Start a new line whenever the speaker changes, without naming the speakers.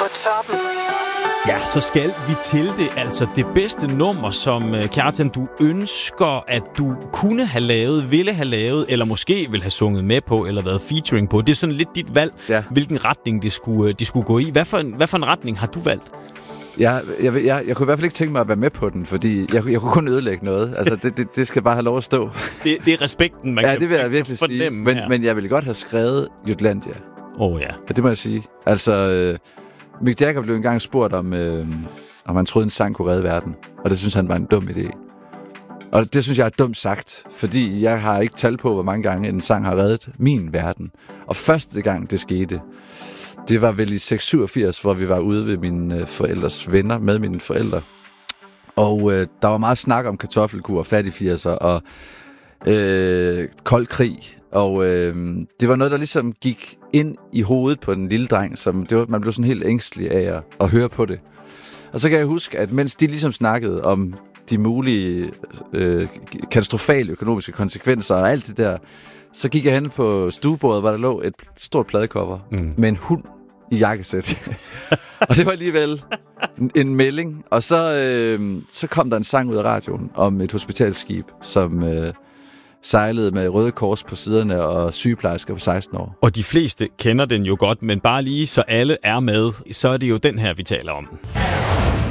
toppen.
Ja, så skal vi til det. Altså det bedste nummer, som Kjartan, du ønsker, at du kunne have lavet, ville have lavet, eller måske ville have sunget med på, eller været featuring på. Det er sådan lidt dit valg, hvilken retning det skulle gå i. Hvad for en retning har du valgt?
Jeg kunne i hvert fald ikke tænke mig at være med på den, fordi jeg kunne kun ødelægge noget. Altså, det skal bare have lov at stå.
Det er respekten, man kan
det vil jeg virkelig sige. Men jeg ville godt have skrevet Jutlandia.
Ja.
Det må jeg sige. Altså, Mick Jagger blev engang spurgt om han troede, en sang kunne redde verden. Og det synes han var en dum idé. Og det synes jeg er dumt sagt, fordi jeg har ikke tal på, hvor mange gange en sang har reddet min verden. Og første gang det skete, det var vel i 86, hvor vi var ude ved mine forældres venner, med mine forældre. Og der var meget snak om kartoffelkur og fattigfirser og kold krig. Og det var noget, der ligesom gik ind i hovedet på den lille dreng, man blev sådan helt ængstelig af at høre på det. Og så kan jeg huske, at mens de ligesom snakkede om de mulige katastrofale økonomiske konsekvenser og alt det der, så gik jeg hen på stuebordet, hvor der lå et stort pladecover med en hund i jakkesæt. Og det var alligevel en melding. Og så kom der en sang ud af radioen om et hospitalsskib, som sejlede med Røde Kors på siderne og sygeplejersker på 16 år.
Og de fleste kender den jo godt, men bare lige så alle er med, så er det jo den her, vi taler om.